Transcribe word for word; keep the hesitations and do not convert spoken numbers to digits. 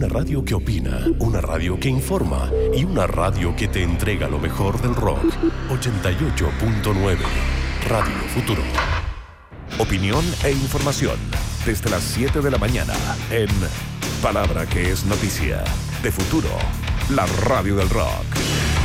Una radio que opina, una radio que informa y una radio que te entrega lo mejor del rock. ochenta y ocho punto nueve Radio Futuro. Opinión e información desde las siete de la mañana en Palabra que es noticia de Futuro, la radio del rock.